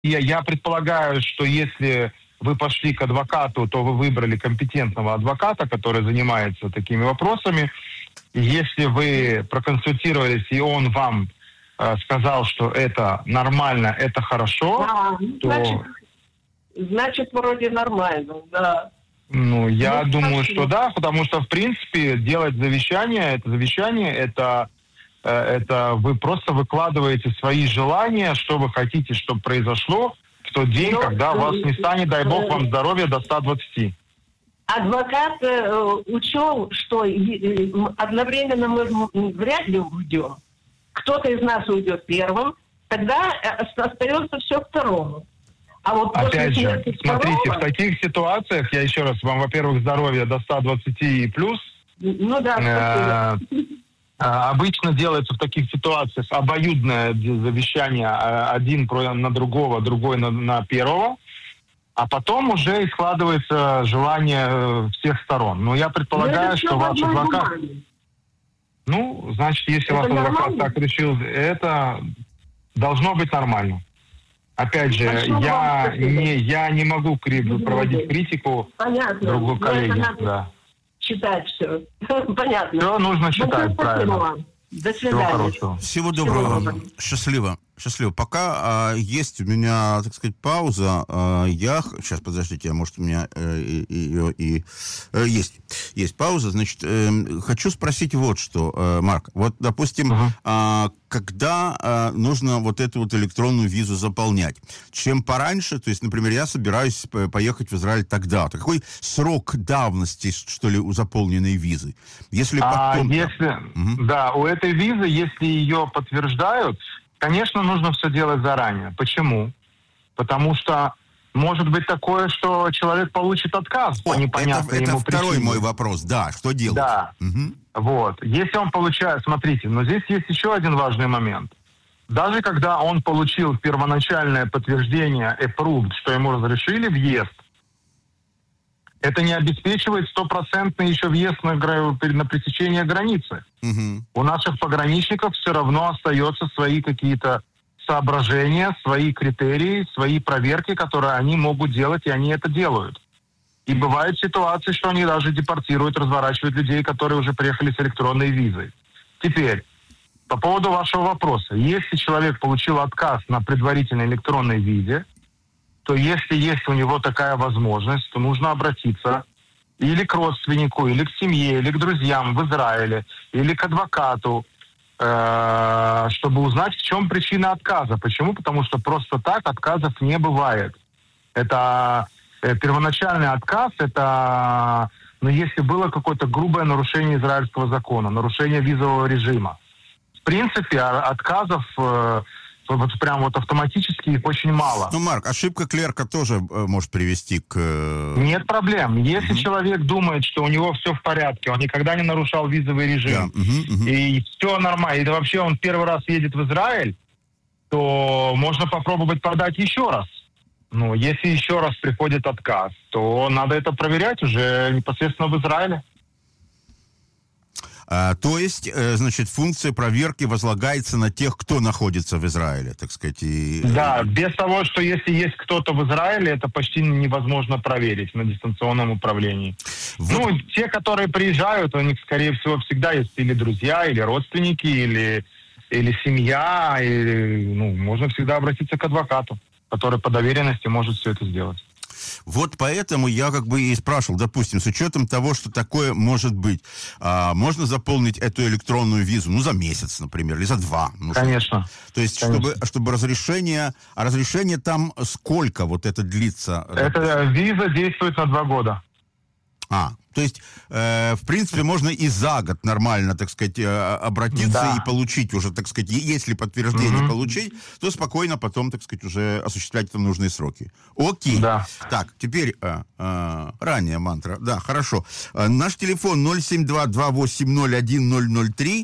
Я предполагаю, что если вы пошли к адвокату, то вы выбрали компетентного адвоката, который занимается такими вопросами. И если вы проконсультировались, и он вам сказал, что это нормально, это хорошо, то... Значит, вроде нормально, да. Ну, я думаю, что да, потому что, в принципе, делать завещание, это вы просто выкладываете свои желания, что вы хотите, чтобы произошло в тот день, когда вас не станет, дай бог вам здоровья, до 120. Адвокат учел, что одновременно мы вряд ли уйдем. Кто-то из нас уйдет первым, тогда остается все второму. А вот опять же, смотрите, второго... в таких ситуациях, я еще раз, вам, во-первых, здоровье до 120 и плюс. Ну да, обычно делается в таких ситуациях обоюдное завещание, один на другого, другой на первого, а потом уже и складывается желание всех сторон. Но я предполагаю, что ваш адвокат... Ну, значит, если ваш адвокат так решил, это должно быть нормально. Опять же, я не могу проводить критику другого коллеги. Да. Читать все. Понятно. Все нужно читать, правильно. До свидания. Всего доброго. Счастливо. Пока есть у меня, так сказать, пауза. Сейчас, подождите, может, у меня ее и... Есть пауза. Значит, хочу спросить вот что, Марк. Вот, допустим, когда нужно вот эту вот электронную визу заполнять? чем пораньше, то есть, например, я собираюсь поехать в Израиль тогда-то. Какой срок давности, что ли, у заполненной визы? Если потом... Да, у этой визы, если ее подтверждают, конечно, нужно все делать заранее. Почему? Потому что может быть такое, что человек получит отказ по непонятной ему причине. Это второй мой вопрос, да, что делать? Да, вот. Если он получает, смотрите, но здесь есть еще один важный момент. Даже когда он получил первоначальное подтверждение approved, что ему разрешили въезд, это не обеспечивает стопроцентный еще въезд на пересечение границы. У наших пограничников все равно остаются свои какие-то соображения, свои критерии, свои проверки, которые они могут делать, и они это делают. И бывают ситуации, что они даже депортируют, разворачивают людей, которые уже приехали с электронной визой. Теперь, по поводу вашего вопроса. Если человек получил отказ на предварительной электронной визе, то если есть у него такая возможность, то нужно обратиться или к родственнику, или к семье, или к друзьям в Израиле, или к адвокату, чтобы узнать, в чем причина отказа. Почему? Потому что просто так отказов не бывает. Это первоначальный отказ, это если было какое-то грубое нарушение израильского закона, нарушение визового режима. В принципе, отказов вот прям вот автоматически их очень мало. Ну, Марк, ошибка клерка тоже может привести к... Нет проблем. Если человек думает, что у него все в порядке, он никогда не нарушал визовый режим, и все нормально, и вообще он первый раз едет в Израиль, то можно попробовать подать еще раз. Ну, если еще раз приходит отказ, то надо это проверять уже непосредственно в Израиле. То есть, значит, функция проверки возлагается на тех, кто находится в Израиле, так сказать. Да, без того, что если есть кто-то в Израиле, это почти невозможно проверить на дистанционном управлении. Вот. Ну, те, которые приезжают, у них, скорее всего, всегда есть или друзья, или родственники, или семья, или, можно всегда обратиться к адвокату, который по доверенности может все это сделать. Вот поэтому я и спрашивал, допустим, с учетом того, что такое может быть, можно заполнить эту электронную визу, за месяц, например, или за 2. Конечно. То есть, чтобы разрешение... А разрешение там сколько вот это длится? Эта виза действует на 2 года. То есть, в принципе, можно и за год нормально, так сказать, обратиться и получить уже, так сказать, если подтверждение получить, то спокойно потом, так сказать, уже осуществлять это в нужные сроки. Окей. Да. Так, теперь ранняя мантра. Да, хорошо. Наш телефон 072-280-1003.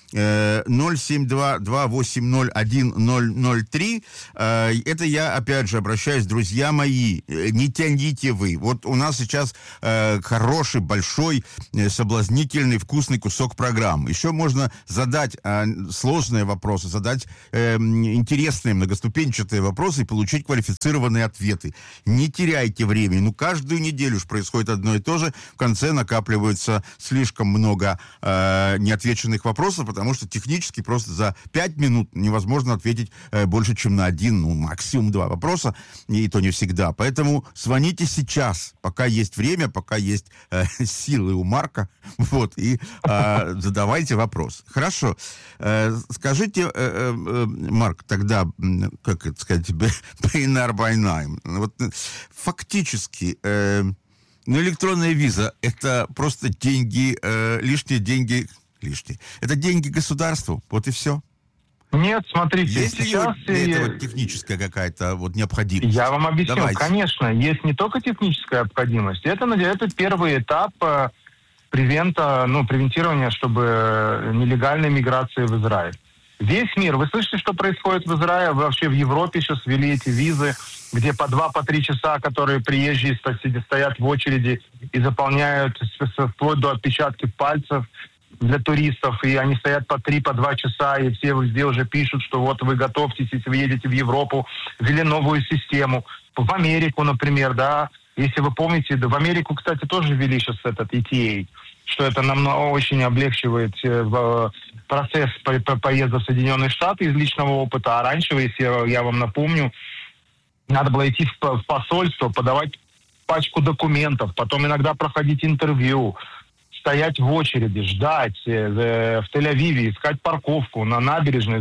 072-280-1003. Это я, опять же, обращаюсь, друзья мои, не тяните вы. Вот у нас сейчас хороший, большой, соблазнительный, вкусный кусок программы. Еще можно задать сложные вопросы, задать интересные, многоступенчатые вопросы и получить квалифицированные ответы. Не теряйте времени. Ну, каждую неделю уж происходит одно и то же. В конце накапливается слишком много неотвеченных вопросов, потому что технически просто за 5 минут невозможно ответить больше, чем на один, ну, максимум 2 вопроса, и то не всегда. Поэтому звоните сейчас, пока есть время, пока есть силы у Марка, вот, и задавайте вопрос. Хорошо. Скажите, Марк, тогда, как это сказать, Бейнар Байнайм, вот фактически... электронная виза – это просто деньги, лишние деньги, это деньги государству, вот и все. Нет, смотрите, есть ли сейчас... для этого техническая какая-то вот необходимость? Я вам объясню. Давайте. Конечно, есть не только техническая необходимость, это первый этап превентирования, чтобы нелегальной миграции в Израиль. Весь мир, вы слышите, что происходит в Израиле, вообще в Европе сейчас ввели эти визы, где по 2-3 часа, которые приезжие стоят в очереди и заполняют вплоть до отпечатки пальцев для туристов, и они стоят по 3-2 часа, и все везде уже пишут, что вот вы готовьтесь, если вы едете в Европу, ввели новую систему. В Америку, например, да, если вы помните, да, в Америку, кстати, тоже ввели сейчас этот ETA, что это нам очень облегчивает процесс поезда в Соединенные Штаты из личного опыта. А раньше, если я вам напомню, надо было идти в посольство, подавать пачку документов, потом иногда проходить интервью, стоять в очереди, ждать в Тель-Авиве, искать парковку на набережной.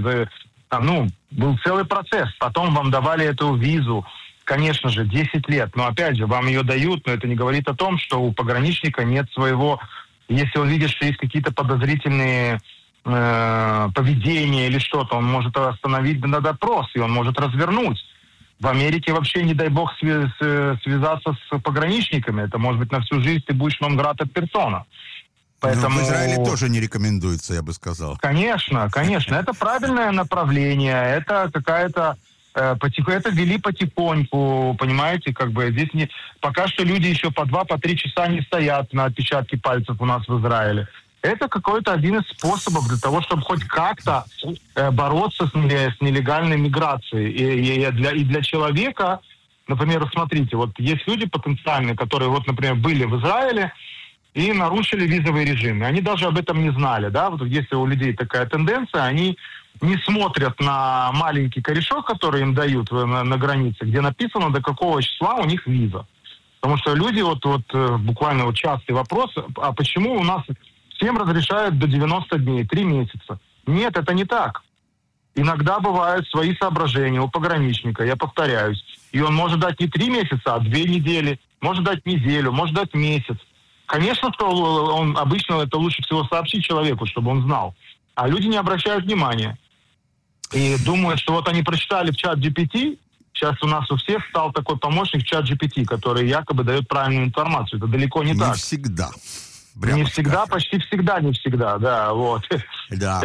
Был целый процесс. Потом вам давали эту визу, конечно же, 10 лет. Но опять же, вам ее дают, но это не говорит о том, что у пограничника нет своего... Если он видит, что есть какие-то подозрительные поведения или что-то, он может остановить на допрос, и он может развернуть. В Америке вообще, не дай бог, связаться с пограничниками. Это может быть на всю жизнь ты будешь нон-грата персона. Поэтому... в Израиле тоже не рекомендуется, я бы сказал. Конечно. Это правильное направление. Это какая-то... Это ввели потихоньку, понимаете, здесь не... Пока что люди еще по 2-3 часа не стоят на отпечатке пальцев у нас в Израиле. Это какой-то один из способов для того, чтобы хоть как-то бороться с нелегальной миграцией. И для человека, например, смотрите, вот есть люди потенциальные, которые, вот, например, были в Израиле и нарушили визовый режим. И они даже об этом не знали, да, вот если у людей такая тенденция, они не смотрят на маленький корешок, который им дают на границе, где написано, до какого числа у них виза. Потому что люди, буквально частый вопрос, а почему у нас всем разрешают до 90 дней, 3 месяца? Нет, это не так. Иногда бывают свои соображения у пограничника, я повторяюсь. И он может дать не 3 месяца, а 2 недели, может дать неделю, может дать месяц. Конечно, что он обычно это лучше всего сообщить человеку, чтобы он знал. А люди не обращают внимания. И думают, что вот они прочитали в чат GPT, сейчас у нас у всех стал такой помощник чат GPT, который якобы дает правильную информацию. Это далеко не так. Не всегда. Не всегда, почти всегда не всегда, да, вот. Да.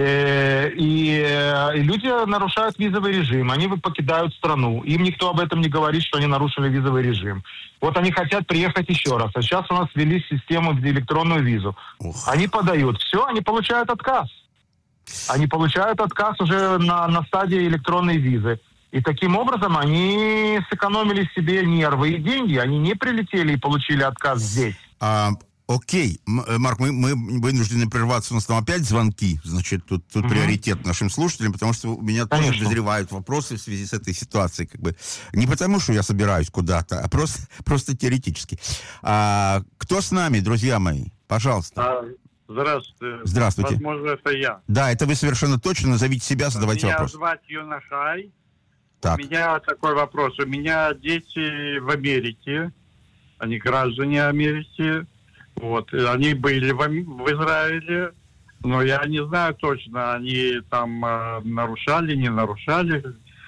И люди нарушают визовый режим, они покидают страну, им никто об этом не говорит, что они нарушили визовый режим. Вот они хотят приехать еще раз, а сейчас у нас ввели систему электронную визу. Они подают, все, они получают отказ. Они получают отказ уже на стадии электронной визы. И таким образом они сэкономили себе нервы и деньги. Они не прилетели и получили отказ здесь. Окей. Марк, мы вынуждены прерваться. У нас там опять звонки. Значит, тут приоритет нашим слушателям, потому что у меня тоже дозревают вопросы в связи с этой ситуацией. Не потому, что я собираюсь куда-то, а просто теоретически. Кто с нами, друзья мои? Пожалуйста. Здравствуйте. Возможно, это я. Да, это вы совершенно точно. Назовите себя, задавайте вопрос. Меня звать Юнашай. Так. У меня такой вопрос. У меня дети в Америке. Они граждане Америки. Вот. Они были в Израиле. Но я не знаю точно, они там нарушали, не нарушали.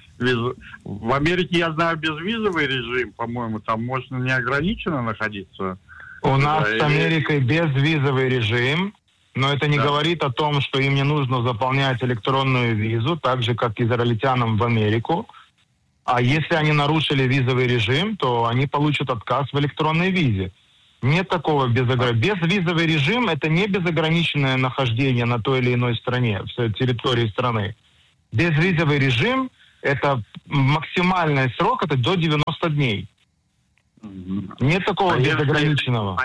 В Америке, я знаю, безвизовый режим, по-моему, там можно неограниченно находиться. У нас с Америкой безвизовый режим. но это не говорит о том, что им не нужно заполнять электронную визу, так же, как израильтянам в Америку. А если они нарушили визовый режим, то они получат отказ в электронной визе. Нет такого безвизовый режим — это не безограниченное нахождение на той или иной стране, в территории страны. Безвизовый режим — это максимальный срок, это до 90 дней. Нет такого безограниченного.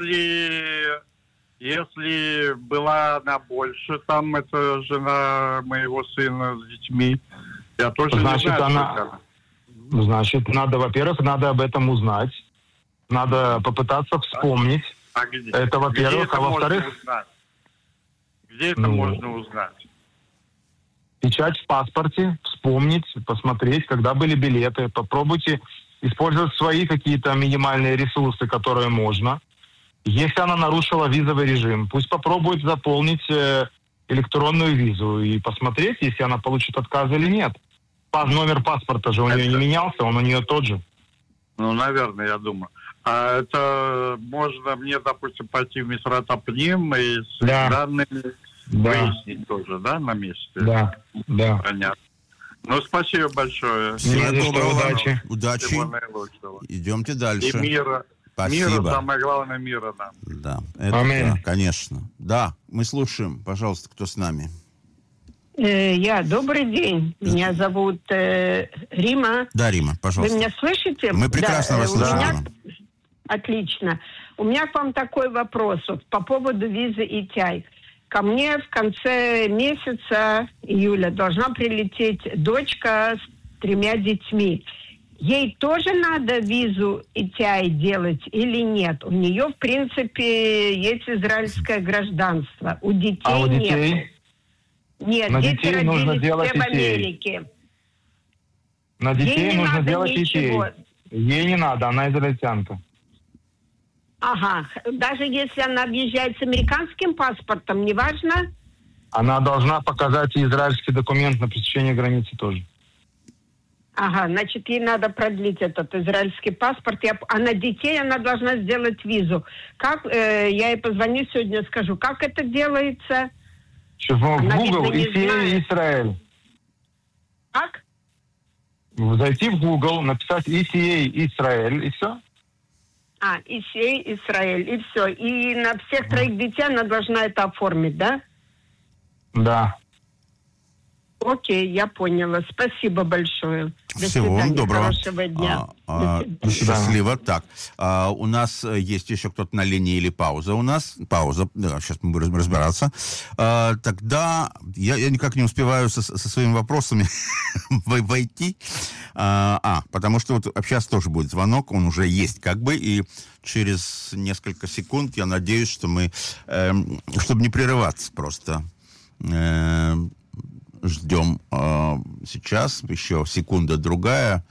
Если была она больше, там это жена моего сына с детьми, я тоже значит, не знаю, она... Значит, во-первых, надо об этом узнать. Надо попытаться вспомнить. А где? Это, во-первых. Где а во-вторых... Где это можно узнать? Печать в паспорте, вспомнить, посмотреть, когда были билеты. Попробуйте использовать свои какие-то минимальные ресурсы, которые можно. Если она нарушила визовый режим, пусть попробует заполнить электронную визу и посмотреть, если она получит отказ или нет. Номер паспорта же у нее не менялся, он у нее тот же. Ну, наверное, я думаю. А это можно мне, допустим, пойти в Мисрат Апним и с данными выяснить тоже, да, на месте? Да. Понятно. Ну, спасибо большое. Всего доброго. Удачи. Удачи. Идемте дальше. И мира. Спасибо. Мира, самое главное, мира нам. Да, это да, конечно. Да, мы слушаем. Пожалуйста, кто с нами? Добрый день. Меня зовут Рима. Да, Рима, пожалуйста. Вы меня слышите? Мы прекрасно вас слышим. Отлично. У меня к вам такой вопрос по поводу визы ETI. Ко мне в конце месяца июля должна прилететь дочка с 3 детьми. Ей тоже надо визу ETI делать или нет? У нее, в принципе, есть израильское гражданство. У детей, а у детей? Нет. Нет, на дети детей нужно делать в Америке. На детей ей нужно надо делать ничего. ETI. Ей не надо, она израильтянка. Ага. Даже если она объезжает с американским паспортом, неважно? Она должна показать израильский документ на пересечение границы тоже. Ага, значит, ей надо продлить этот израильский паспорт. А на детей она должна сделать визу. Как, я ей позвоню сегодня, скажу, как это делается? В Google ECA Израиль. Как? Зайти в Google, написать ECA Израиль, и все. ECA Израиль, и все. И на всех 3 детей она должна это оформить, да? Да. Окей, я поняла. Спасибо большое. До Всего свидания. доброго. Хорошего дня. Счастливо. Так, у нас есть еще кто-то на линии или пауза у нас? Пауза. Да, сейчас мы будем разбираться. Тогда я никак не успеваю со своими вопросами войти. Потому что вот сейчас тоже будет звонок, он уже есть как бы, и через несколько секунд я надеюсь, что мы, чтобы не прерываться просто, ждем сейчас, еще секунда-другая.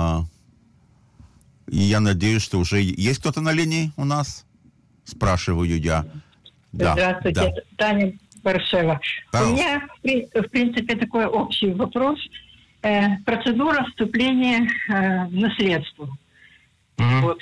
И я надеюсь, что уже есть кто-то на линии у нас? Спрашиваю я. Да, здравствуйте, да. Таня Баршева. Пожалуйста. У меня, в принципе, такой общий вопрос. Процедура вступления в наследство. Вот.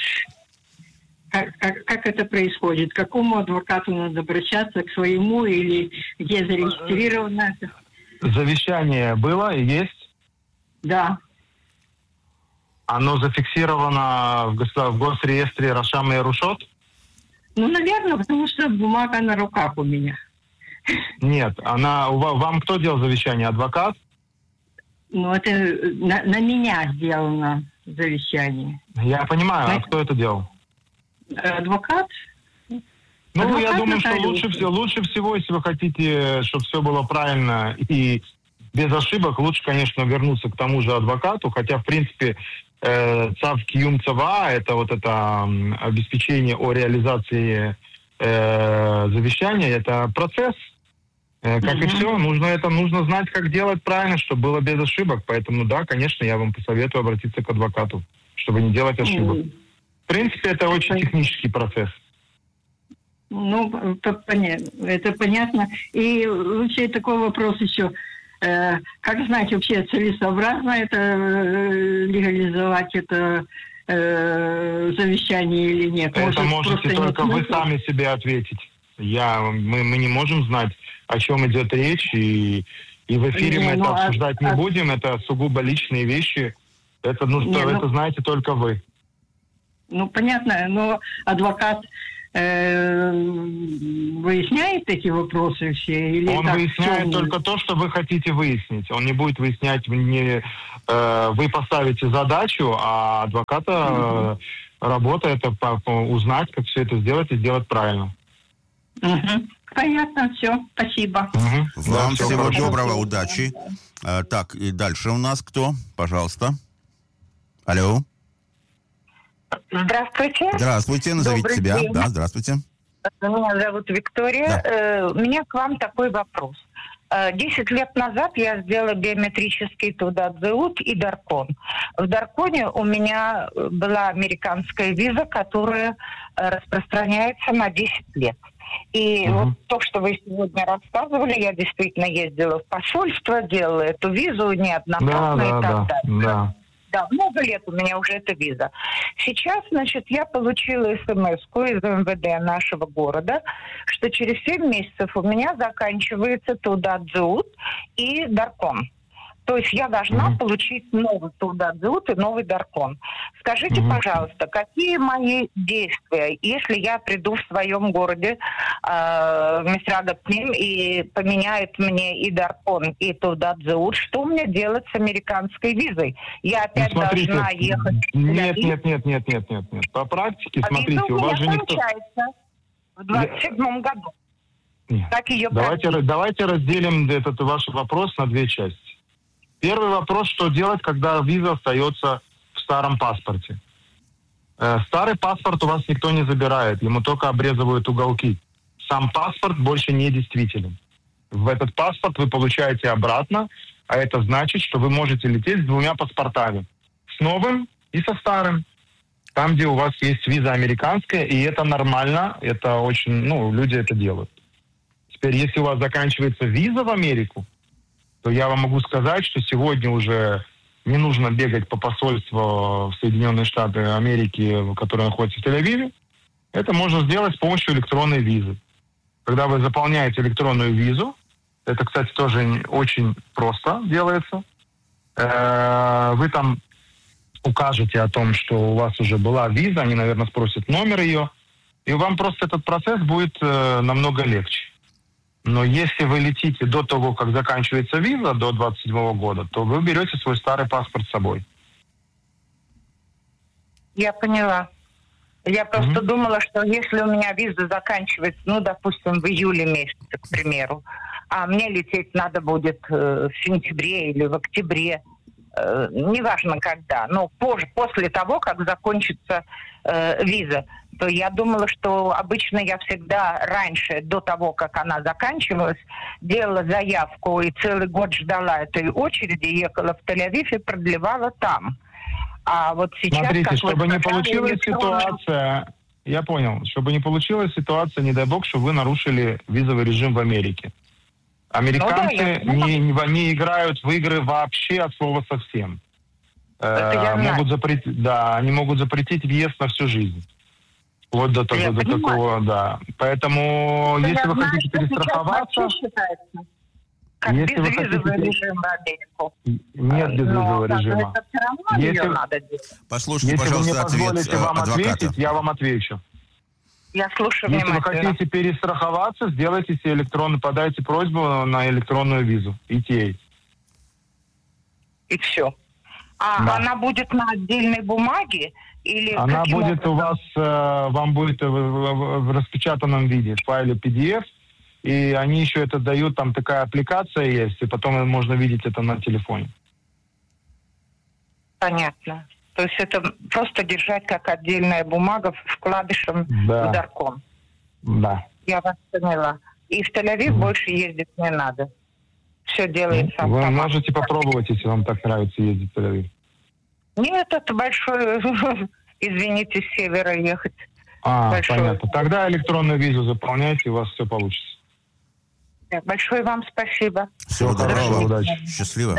Как это происходит? К какому адвокату надо обращаться? К своему или где зарегистрировано? Завещание было и есть? Да. Оно зафиксировано в госреестре Рашам и Рушот? Ну, наверное, потому что бумага на руках у меня. Нет, вам кто делал завещание? Адвокат? Ну, это на меня сделано завещание. Я понимаю, а кто это делал? Адвокат? Ну, я думаю, что лучше всего, если вы хотите, чтобы все было правильно и без ошибок, лучше, конечно, вернуться к тому же адвокату, хотя, в принципе, ЦАВ Киюм ЦАВА, это вот это обеспечение о реализации завещания, это процесс. Как и все, нужно знать, как делать правильно, чтобы было без ошибок. Поэтому, да, конечно, я вам посоветую обратиться к адвокату, чтобы не делать ошибок. В принципе, это очень технический процесс. Ну, это понятно. И лучше такой вопрос еще. Как знать, вообще целесообразно это легализовать, это завещание или нет? Это можете только вы сами себе ответить. Мы не можем знать, о чем идет речь, и в эфире мы это обсуждать не будем. Это сугубо личные вещи. Это знаете только вы. Ну, понятно, но адвокат выясняет эти вопросы все? Или он выясняет только то, что вы хотите выяснить. Он не будет выяснять, вы поставите задачу, а адвоката работа это узнать, как все это сделать и сделать правильно. Понятно, все, спасибо. Вам всего доброго, удачи. Так, и дальше у нас кто? Пожалуйста. Алло. Здравствуйте. Здравствуйте, назовите Добрый себя. день. Да, здравствуйте. Меня зовут Виктория. Да. У меня к вам такой вопрос. 10 лет назад я сделала биометрический тудат-зеут и даркон. В дарконе у меня была американская виза, которая распространяется на 10 лет. И вот то, что вы сегодня рассказывали, я действительно ездила в посольство, делала эту визу неоднократно и так далее. Да, много лет у меня уже эта виза. Сейчас, значит, я получила смс-ку из МВД нашего города, что через 7 месяцев у меня заканчивается тудат-зеут и даркон. То есть я должна получить новый тудат-зеут и новый даркон. Скажите, пожалуйста, какие мои действия, если я приду в своем городе в Мисрат апним и поменяют мне и даркон, и тудат-зеут, что мне делать с американской визой? Я опять должна ехать? Нет. По практике, смотрите, у вас же никто... в 27 году. Нет. Как ее давайте разделим этот ваш вопрос на две части. Первый вопрос, что делать, когда виза остается в старом паспорте. Старый паспорт у вас никто не забирает, ему только обрезывают уголки. Сам паспорт больше не действителен. В этот паспорт вы получаете обратно, а это значит, что вы можете лететь с 2 паспортами. С новым и со старым. Там, где у вас есть виза американская, и это нормально, это очень, люди это делают. Теперь, если у вас заканчивается виза в Америку, то я вам могу сказать, что сегодня уже не нужно бегать по посольству в Соединенные Штаты Америки, которое находится в Тель-Авиве. Это можно сделать с помощью электронной визы. Когда вы заполняете электронную визу, это, кстати, тоже очень просто делается, вы там укажете о том, что у вас уже была виза, они, наверное, спросят номер ее, и вам просто этот процесс будет намного легче. Но если вы летите до того, как заканчивается виза, до 27 года, то вы берете свой старый паспорт с собой. Я поняла. Я просто думала, что если у меня виза заканчивается, допустим, в июле месяце, к примеру, а мне лететь надо будет в сентябре или в октябре, неважно когда, но позже, после того, как закончится виза, то я думала, что обычно я всегда раньше, до того, как она заканчивалась, делала заявку и целый год ждала этой очереди, ехала в Тель-Авив и продлевала там. А вот сейчас... Смотрите, чтобы не получилась ситуация... Я понял. Чтобы не получилась ситуация, не дай бог, что вы нарушили визовый режим в Америке. Американцы не играют в игры вообще от слова совсем. Они могут запретить въезд на всю жизнь. Вот до такого, да. Поэтому, если вы хотите перестраховаться... Как безвизовый режим в Америку. Нет безвизового режима. Это все равно ее надо делать. Послушайте, пожалуйста, ответ адвоката. Если вы не позволите вам ответить, я вам отвечу. Я слушаю Если внимательно. вы хотите перестраховаться, сделайте себе подайте просьбу на электронную визу, ETA. И все. А она будет на отдельной бумаге? Или она будет у вас, вам будет в распечатанном виде, в файле PDF, и они еще это дают, там такая аппликация есть, и потом можно видеть это на телефоне. Понятно. То есть это просто держать как отдельная бумага вкладышем в даркон. Да. Я вас поняла. И в Тель-Авив больше ездить не надо. Все делается. Вы можете попробовать, если вам так нравится ездить в Тель-Авив. Нет, это большой, извините, с севера ехать. Большой. Понятно. Тогда электронную визу заполняйте, и у вас все получится. Большое вам спасибо. Всего доброго, удачи. Счастливо.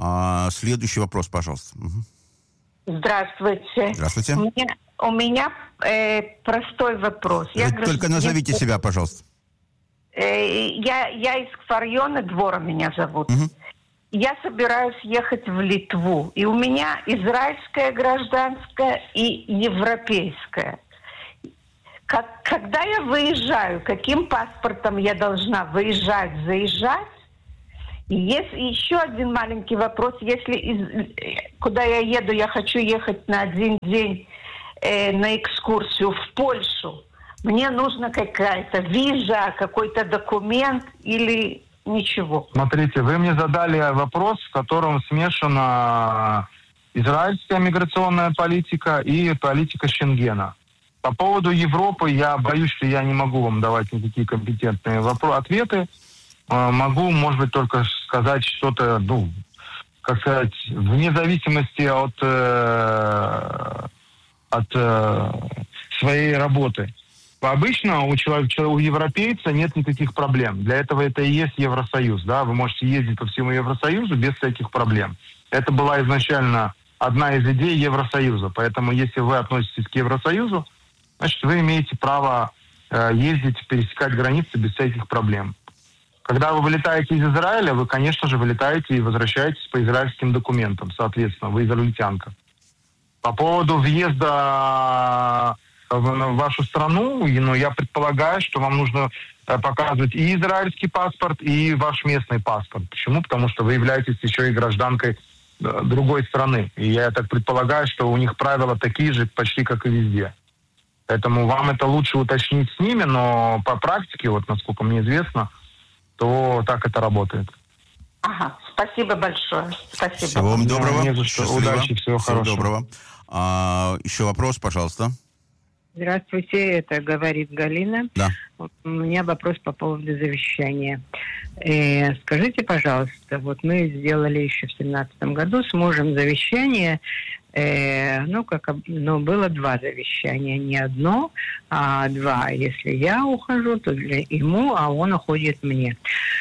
Следующий вопрос, пожалуйста. Здравствуйте. Здравствуйте. У меня простой вопрос. Только назовите себя, пожалуйста. Я из Кфар-Йона, Двора меня зовут. Угу. Я собираюсь ехать в Литву. И у меня израильское гражданское и европейское. Когда я выезжаю, каким паспортом я должна выезжать, заезжать? И есть еще один маленький вопрос. Если куда я еду, я хочу ехать на один день на экскурсию в Польшу. Мне нужна какая-то виза, какой-то документ или ничего? Смотрите, вы мне задали вопрос, в котором смешана израильская миграционная политика и политика Шенгена. По поводу Европы я боюсь, что я не могу вам давать никакие компетентные ответы. Могу, может быть, только сказать что-то, как сказать, вне зависимости от своей работы. Обычно у европейца нет никаких проблем. Для этого это и есть Евросоюз. Да? Вы можете ездить по всему Евросоюзу без всяких проблем. Это была изначально одна из идей Евросоюза. Поэтому если вы относитесь к Евросоюзу, значит, вы имеете право ездить, пересекать границы без всяких проблем. Когда вы вылетаете из Израиля, вы, конечно же, вылетаете и возвращаетесь по израильским документам. Соответственно, вы израильтянка. По поводу въезда в вашу страну, я предполагаю, что вам нужно показывать и израильский паспорт, и ваш местный паспорт. Почему? Потому что вы являетесь еще и гражданкой другой страны. И я так предполагаю, что у них правила такие же почти, как и везде. Поэтому вам это лучше уточнить с ними, но по практике, насколько мне известно, то так это работает. Ага, спасибо большое. Спасибо. Всего вам доброго. Удачи, всего хорошего. Доброго. Еще вопрос, пожалуйста. Здравствуйте, это говорит Галина. Да. У меня вопрос по поводу завещания. Скажите, пожалуйста, мы сделали еще в 2017 году с мужем завещание. Было 2 завещания. Не одно, а 2. Если я ухожу, то для ему, а он уходит мне.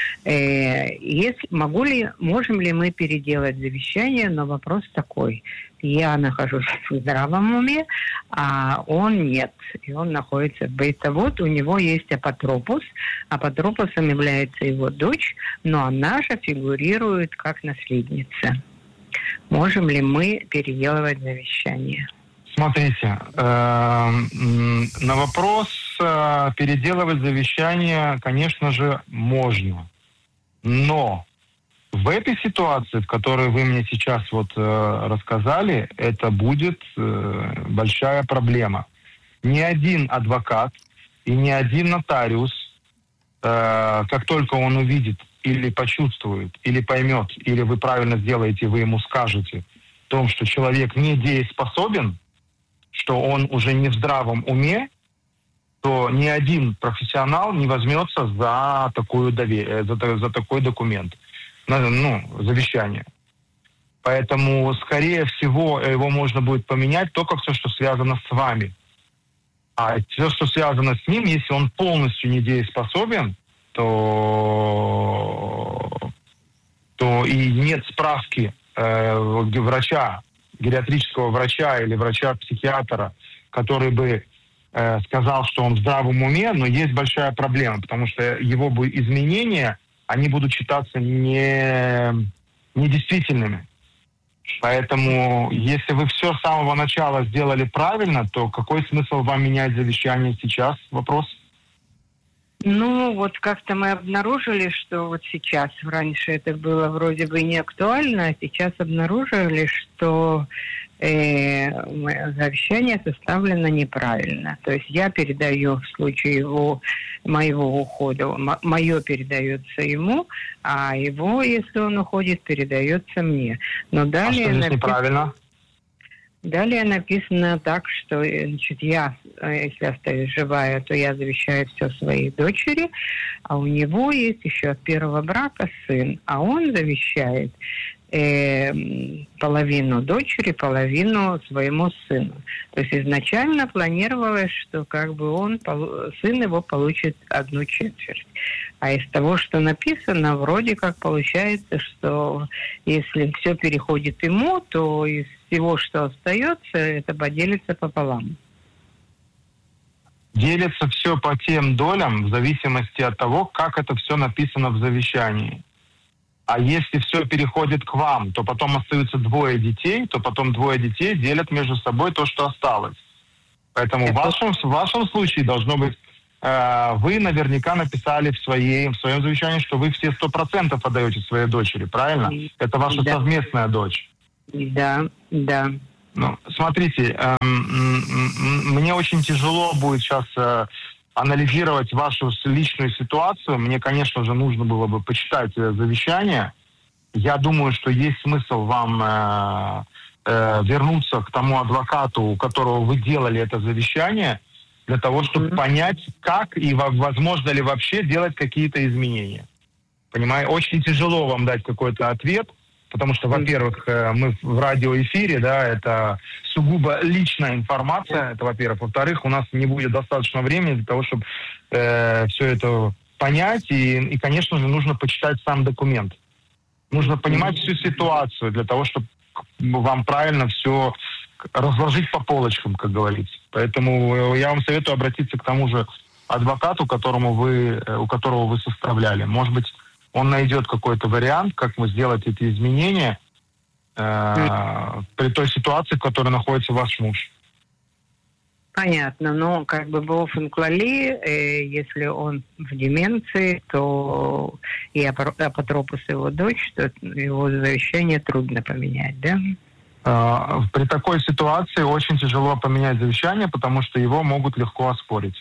Можем ли мы переделать завещание? Но вопрос такой. Я нахожусь в здравом уме, а он нет. И он находится в бейтовод. У него есть апотропус. Апотропусом является его дочь, но она же фигурирует как наследница. Можем ли мы переделывать завещание? Смотрите, на вопрос переделывать завещание, конечно же, можно. Но в этой ситуации, в которой вы мне сейчас рассказали, это будет большая проблема. Ни один адвокат и ни один нотариус, как только он увидит или почувствует, или поймет, или вы правильно сделаете, вы ему скажете о том, что человек недееспособен, что он уже не в здравом уме, то ни один профессионал не возьмется за такой документ, завещание. Поэтому, скорее всего, его можно будет поменять только все, что связано с вами. А все, что связано с ним, если он полностью недееспособен, то и нет справки врача, гериатрического врача или врача-психиатра, который бы сказал, что он в здравом уме, но есть большая проблема, потому что его изменения, они будут считаться недействительными. Поэтому, если вы все с самого начала сделали правильно, то какой смысл вам менять завещание сейчас? Вопрос. Как-то мы обнаружили, что сейчас, раньше это было вроде бы не актуально, а сейчас обнаружили, что завещание составлено неправильно. То есть я передаю в случае моего ухода, мое передается ему, а его, если он уходит, передается мне. Но далее... А что здесь неправильно? Далее написано так, что я, если остаюсь живая, то я завещаю все своей дочери, а у него есть еще от первого брака сын, а он завещает половину дочери, половину своему сыну. То есть изначально планировалось, что сын его получит 1/4. А из того, что написано, вроде как получается, что если все переходит ему, то из всего, что остается, это поделится пополам. делится все по тем долям в зависимости от того, как это все написано в завещании. А если все переходит к вам, то потом остаются 2 детей, то потом 2 детей делят между собой то, что осталось. Поэтому в вашем случае должно быть, вы наверняка написали в своем завещании, что вы все 100% отдаете своей дочери, правильно? Это ваша совместная дочь. Да. Ну, смотрите, мне очень тяжело будет сейчас анализировать вашу личную ситуацию. Мне, конечно же, нужно было бы почитать завещание. Я думаю, что есть смысл вам вернуться к тому адвокату, у которого вы делали это завещание, для того, чтобы понять, как и возможно ли вообще делать какие-то изменения. Понимаете? Очень тяжело вам дать какой-то ответ, потому что, во-первых, мы в радиоэфире, да, это сугубо личная информация, это, во-первых. Во-вторых, у нас не будет достаточно времени для того, чтобы все это понять, и, конечно же, нужно почитать сам документ. Нужно понимать всю ситуацию для того, чтобы вам правильно все разложить по полочкам, как говорится. Поэтому я вам советую обратиться к тому же адвокату, у которого вы составляли. Может быть, он найдет какой-то вариант, как сделать эти изменения при той ситуации, в которой находится ваш муж. Понятно, но как бы באופן כללי, если он в деменции, то и апотропус его дочь, то его завещание трудно поменять, да? При такой ситуации очень тяжело поменять завещание, потому что его могут легко оспорить.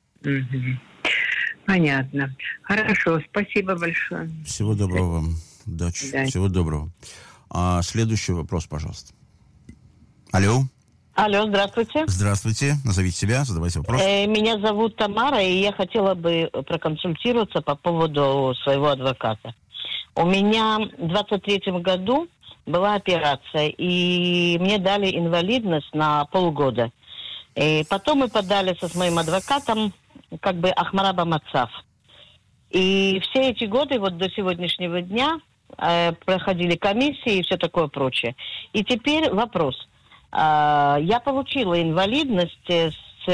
Понятно. Хорошо, спасибо большое. Всего доброго вам, дочь. Да. Всего доброго. Следующий вопрос, пожалуйста. Алло. Алло, здравствуйте. Здравствуйте. Назовите себя, задавайте вопрос. Меня зовут Тамара, и я хотела бы проконсультироваться по поводу своего адвоката. У меня в 23-м году была операция, и мне дали инвалидность на полгода. И потом мы подали с моим адвокатом как бы Ахмараба Мацав. И все эти годы, вот до сегодняшнего дня, проходили комиссии и все такое прочее. И теперь вопрос. Я получила инвалидность с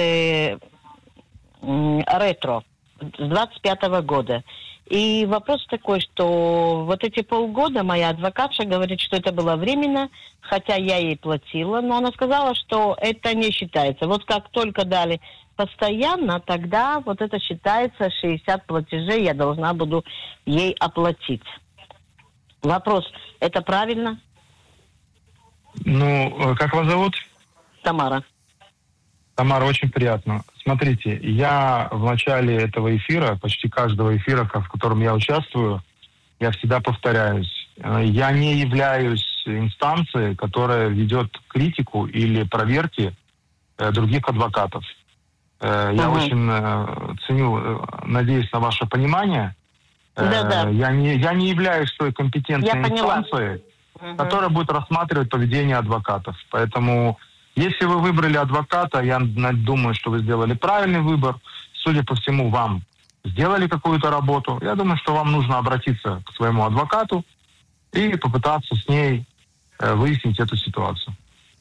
ретро с 25-го года. И вопрос такой, что вот эти полгода моя адвокатша говорит, что это было временно, хотя я ей платила, но она сказала, что это не считается. Вот как только дали постоянно, тогда вот это считается, 60 платежей я должна буду ей оплатить. Вопрос, это правильно? Ну, как вас зовут? Тамара. Тамара, очень приятно. Смотрите, я в начале этого эфира, почти каждого эфира, в котором я участвую, я всегда повторяюсь. Я не являюсь инстанцией, которая ведет критику или проверки других адвокатов. Я очень ценю, надеюсь на ваше понимание. Да. Я не являюсь той компетентной инстанцией, которая будет рассматривать поведение адвокатов. Поэтому, если вы выбрали адвоката, я думаю, что вы сделали правильный выбор. Судя по всему, вам сделали какую-то работу. Я думаю, что вам нужно обратиться к своему адвокату и попытаться с ней выяснить эту ситуацию.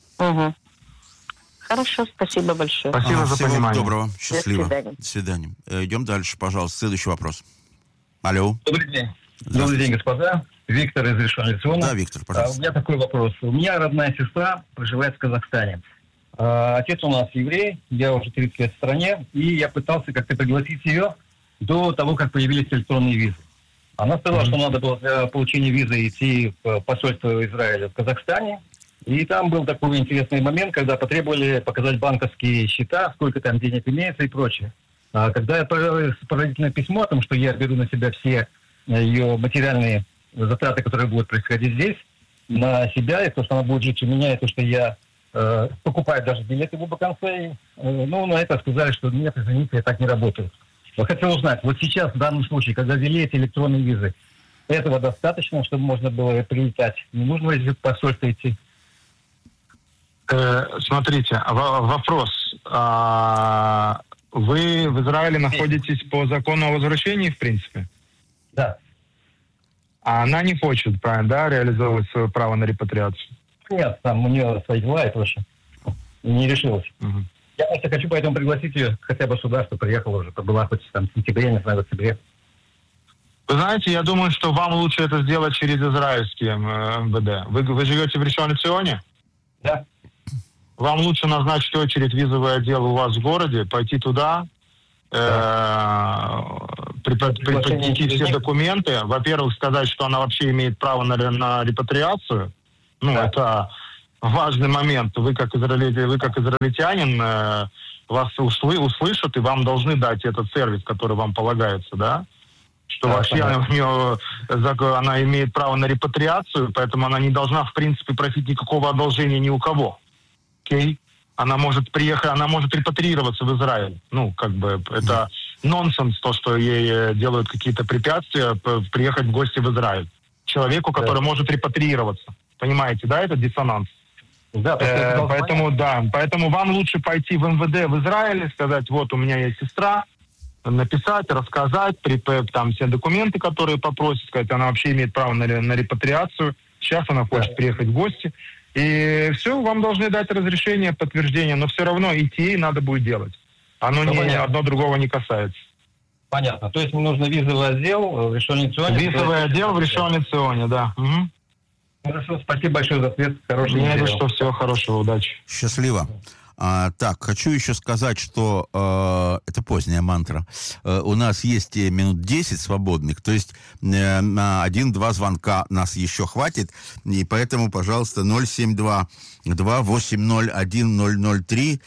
Хорошо, спасибо большое. Спасибо за всего понимание. Доброго, счастливо. До свидания. Идем дальше, пожалуйста. Следующий вопрос. Алло. Добрый день. Добрый день, господа. Виктор из Решон-Ле-Циона. Да, Виктор, пожалуйста. У меня такой вопрос. У меня родная сестра проживает в Казахстане. Отец у нас еврей, я уже 30 лет в стране, и я пытался как-то пригласить ее до того, как появились электронные визы. Она сказала, что надо было для получения визы идти в посольство Израиля в Казахстане. И там был такой интересный момент, когда потребовали показать банковские счета, сколько там денег имеется и прочее. Когда я отправил сопроводительное письмо о том, что я беру на себя все ее материальные затраты, которые будут происходить здесь, на себя, и то, что она будет жить у меня, и то, что я покупаю даже билеты в оба конца, на это сказали, что нет, извините, я так не работаю. Я хотел узнать, вот сейчас, в данном случае, когда ввели эти электронные визы, этого достаточно, чтобы можно было прилетать? Не нужно в посольство идти? Смотрите, вопрос. Вы в Израиле находитесь по закону о возвращении, в принципе? Да. А она не хочет, правильно, да, реализовывать свое право на репатриацию? Нет, там у нее свои дела и прочее. Не решилась. просто хочу поэтому пригласить ее хотя бы сюда, чтобы приехала уже, была хоть там в сентябре, не знаю, в октябре. Вы знаете, я думаю, что вам лучше это сделать через израильский МВД. Вы живете в Ришон ле-Ционе? Да. Вам лучше назначить очередь визовый отдел у вас в городе, пойти туда, прийти все документы. Во-первых, сказать, что она вообще имеет право на репатриацию. Ну, это важный момент. Вы как израильтянин, вас услышат, и вам должны дать этот сервис, который вам полагается, да? Что вообще она имеет право на репатриацию, поэтому она не должна, в принципе, просить никакого одолжения ни у кого. Окей? Она может приехать, она может репатриироваться в Израиль. Ну, как бы, это нонсенс, то, что ей делают какие-то препятствия приехать в гости в Израиль. Человеку, который может репатриироваться. Понимаете, да, это диссонанс? Да, поэтому вам лучше пойти в МВД в Израиле, сказать, вот у меня есть сестра, написать, рассказать, там все документы, которые попросят, сказать, она вообще имеет право на репатриацию, сейчас она хочет приехать в гости, и все, вам должны дать разрешение, подтверждение, но все равно идти надо будет делать. Оно одно другого не касается. Понятно, то есть мне нужно визовый отдел в Ришон ле-Ционе. Визовый отдел в Ришон ле-Ционе, да. Угу. Хорошо, спасибо большое за ответ. Хорошего дня. Что, всего хорошего, удачи. Счастливо. Так, хочу еще сказать, что это поздняя мантра. У нас есть минут 10 свободных, то есть на 1-2 звонка нас еще хватит, и поэтому, пожалуйста, 072-280-1003,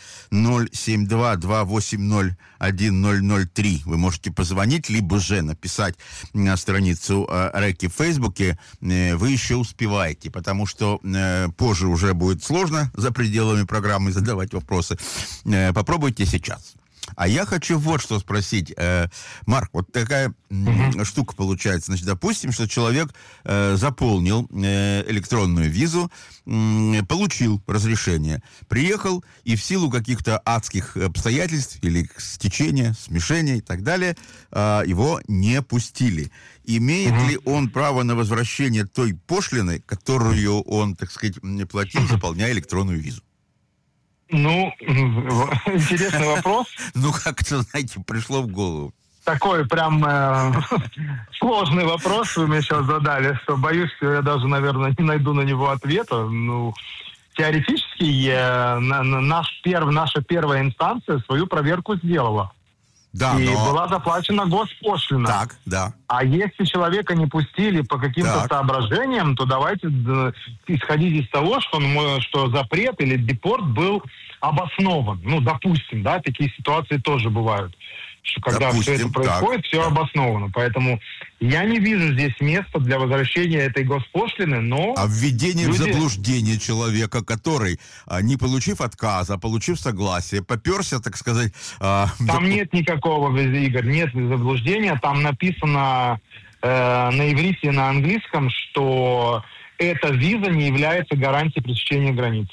072-280-1003. Вы можете позвонить, либо же написать на страницу Реки в Фейсбуке. Вы еще успеваете, потому что позже уже будет сложно за пределами программы задавать вопросы. Попробуйте сейчас. А я хочу вот что спросить. Марк, вот такая штука получается. Значит, допустим, что человек заполнил электронную визу, получил разрешение, приехал, и в силу каких-то адских обстоятельств или стечения, смешения и так далее, его не пустили. Имеет ли он право на возвращение той пошлины, которую он, так сказать, платил, заполняя электронную визу? Ну, интересный вопрос. Ну, как-то, знаете, пришло в голову. Такой прям сложный вопрос вы мне сейчас задали, что боюсь, что я даже, наверное, не найду на него ответа. Ну, теоретически наша первая инстанция свою проверку сделала. Да, и была заплачена госпошлина. Так, да. А если человека не пустили по каким-то соображениям, то давайте исходить из того, что запрет или депорт был обоснован. Ну, допустим, да, такие ситуации тоже бывают. Что когда все это происходит, все обосновано. Поэтому я не вижу здесь места для возвращения этой госпошлины, но... А введение в заблуждение человека, который, не получив отказа, получив согласие, поперся, так сказать... Там нет никакого, Игорь, нет заблуждения. Там написано на иврите и на английском, что эта виза не является гарантией пресечения границ.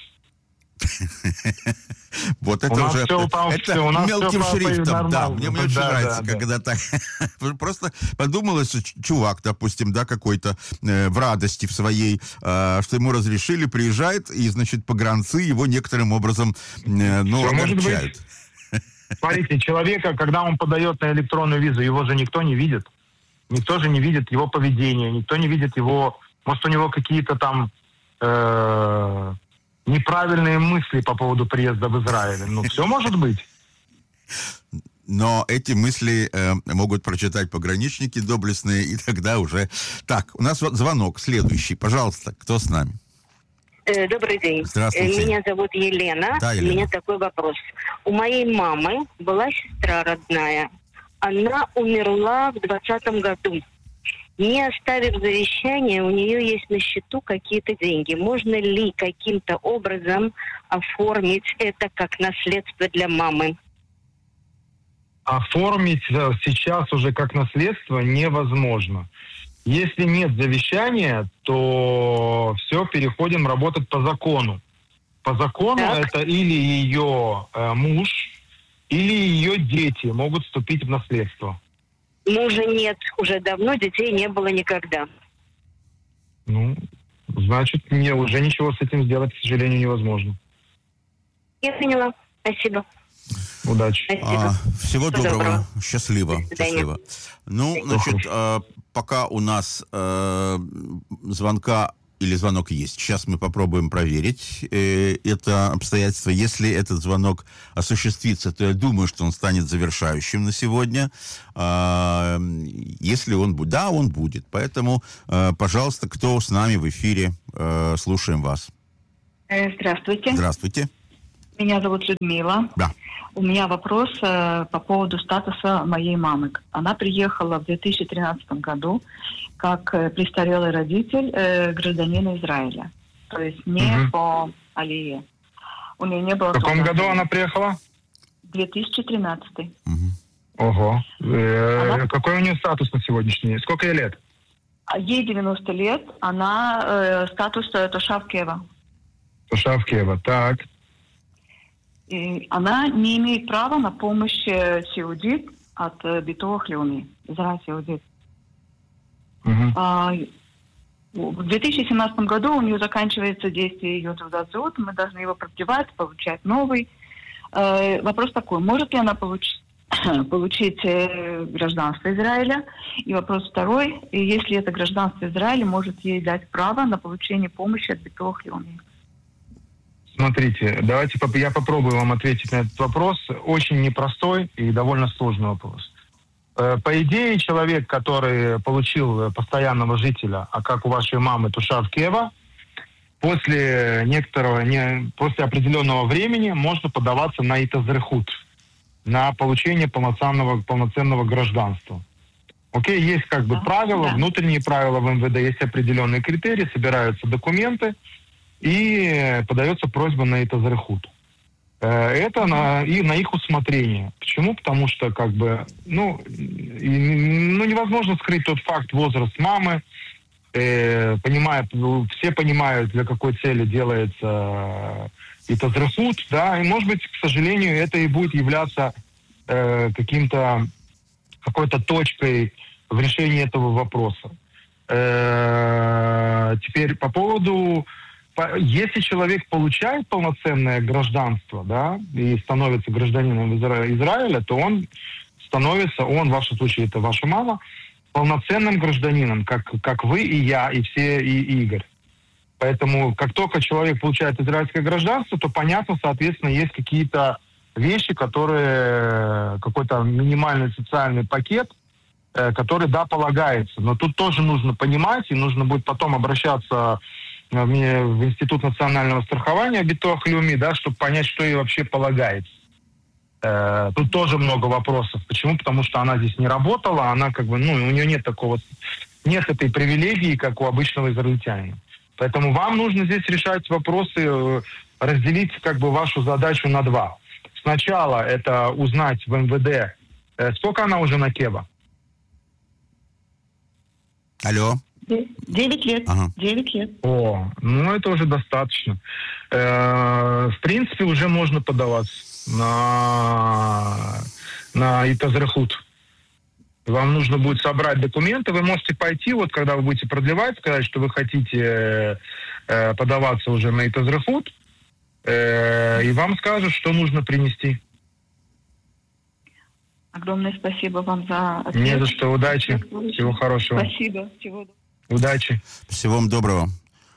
Вот это уже мелким шрифтом, да, мне очень нравится, когда так. Просто подумалось, что чувак, допустим, да, какой-то в радости в своей, что ему разрешили, приезжает, и, значит, погранцы его некоторым образом, огорчают. Смотрите, человека, когда он подает на электронную визу, его же никто не видит. Никто же не видит его поведение, никто не видит его... Может, у него какие-то там... неправильные мысли по поводу приезда в Израиль. Ну, все может быть. Но эти мысли могут прочитать пограничники доблестные, и тогда уже... Так, у нас вот звонок следующий. Пожалуйста, кто с нами? Добрый день. Здравствуйте. Меня зовут Елена. Да, Елена. У меня такой вопрос. У моей мамы была сестра родная. Она умерла в 2020 году. Не оставив завещание, у нее есть на счету какие-то деньги. Можно ли каким-то образом оформить это как наследство для мамы? Оформить сейчас уже как наследство невозможно. Если нет завещания, то все, переходим работать по закону. По закону это или ее муж, или ее дети могут вступить в наследство. Мужа нет уже давно, детей не было никогда. Ну, значит, уже ничего с этим сделать, к сожалению, невозможно. Я поняла. Спасибо. Удачи. Всего доброго. Счастливо. Счастливо. Ну, значит, пока у нас звонок есть. Сейчас мы попробуем проверить это обстоятельство. Если этот звонок осуществится, то я думаю, что он станет завершающим на сегодня. Если он будет... Да, он будет. Поэтому, пожалуйста, кто с нами в эфире, слушаем вас. Здравствуйте. Здравствуйте. Меня зовут Людмила. Да. У меня вопрос по поводу статуса моей мамы. Она приехала в 2013 году как престарелый родитель гражданина Израиля. То есть не по алие. У нее не было... В каком году она приехала? 2013. Ого. Какой у нее статус на сегодняшний день? Сколько ей лет? Ей 90 лет. Она статус Тошав Кева. Тошав Кева, так. И она не имеет права на помощь сеудит от Битох Леуми. Израиль сеудит. В 2017 году у нее заканчивается действие ее трудозот. Мы должны его продлевать, получать новый. Вопрос такой, может ли она получить гражданство Израиля? И вопрос второй, если это гражданство Израиля, может ей дать право на получение помощи от Битох Леуми? Смотрите, давайте я попробую вам ответить на этот вопрос. Очень непростой и довольно сложный вопрос. По идее, человек, который получил постоянного жителя, а как у вашей мамы Тошав Кева, после определенного времени можно подаваться на итазрехут, на получение полноценного гражданства. Окей, есть как бы правила, внутренние правила в МВД, есть определенные критерии, собираются документы, и подается просьба на итазрехут. Это на их усмотрение. Почему? Потому что как бы, невозможно скрыть тот факт, возраст мамы, все понимают, для какой цели делается итазрехут, да, и, может быть, к сожалению, это и будет являться какой-то точкой в решении этого вопроса. Теперь по поводу... Если человек получает полноценное гражданство, да, и становится гражданином Израиля, то он становится, в вашем случае это ваша мама, полноценным гражданином, как вы и я, и все, и Игорь. Поэтому, как только человек получает израильское гражданство, то, понятно, соответственно, есть какие-то вещи, какой-то минимальный социальный пакет, который, да, полагается. Но тут тоже нужно понимать, и нужно будет потом обращаться в Институт национального страхования Битох Леуми, да, чтобы понять, что ей вообще полагается. Тут тоже много вопросов. Почему? Потому что она здесь не работала, она как бы, у нее нет этой привилегии, как у обычного израильтянина. Поэтому вам нужно здесь решать вопросы, разделить как бы вашу задачу на два. Сначала это узнать в МВД, сколько она уже на Кева. Алло. 9 лет. Ага. 9 лет. Это уже достаточно. В принципе, уже можно подаваться на итазрехут. Вам нужно будет собрать документы. Вы можете пойти, когда вы будете продлевать, сказать, что вы хотите подаваться уже на итазрехут, и вам скажут, что нужно принести. Огромное спасибо вам за ответ. Не за что. Удачи. Всего хорошего. Спасибо. Всего доброго. Удачи. Всего вам доброго.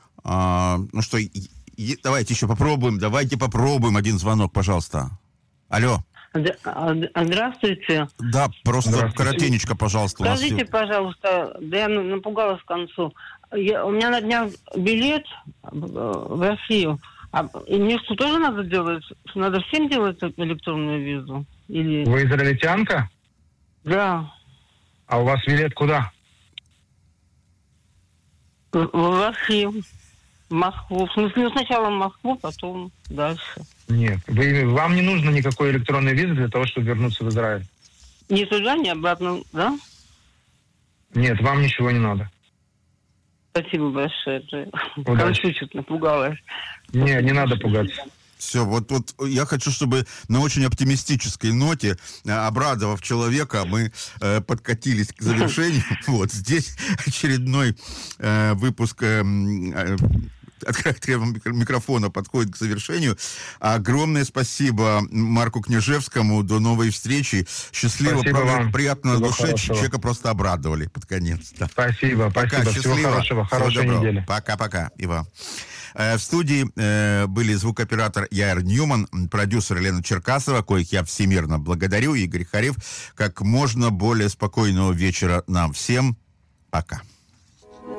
Давайте еще попробуем. Давайте попробуем один звонок, пожалуйста. Алло. Здравствуйте. Да, просто коротенечко, пожалуйста. Скажите, пожалуйста, я напугалась к концу. У меня на днях билет в Россию. И мне что, тоже надо делать? Надо всем делать электронную визу? Или... Вы израильтянка? Да. А у вас билет куда? В Россию. В Москву. В смысле, сначала в Москву, потом дальше. Нет. Вам не нужно никакой электронной визы для того, чтобы вернуться в Израиль. Ни туда, ни обратно, да? Нет, вам ничего не надо. Спасибо большое. Короче, чуть напугалась. Не надо пугаться. Все, вот я хочу, чтобы на очень оптимистической ноте, обрадовав человека, мы подкатились к завершению. Вот здесь очередной выпуск микрофона подходит к завершению. Огромное спасибо Марку Княжевскому. До новой встречи. Счастливо, приятно на душе. Человека просто обрадовали под конец. Да. Спасибо. Пока, Всего хорошего. Хорошей недели. Пока-пока. И вам. В студии были звукооператор Яир Ньюман, продюсер Елена Черкасова, коих я всемирно благодарю, Игорь Харев. Как можно более спокойного вечера нам всем. Пока.